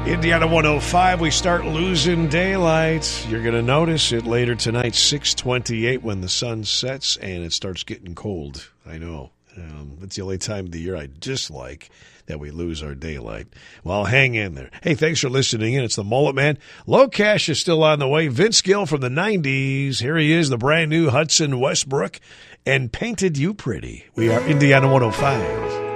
Indiana 105, we start losing daylight. You're going to notice it later tonight, 6:28 when the sun sets and it starts getting cold. I know. It's the only time of the year I dislike that we lose our daylight. Well, hang in there. Hey, thanks for listening in. It's the Mullet Man. Low Cash is still on the way. Vince Gill from the 90s. Here he is, the brand new Hudson Westbrook, and Painted You Pretty. We are Indiana 105.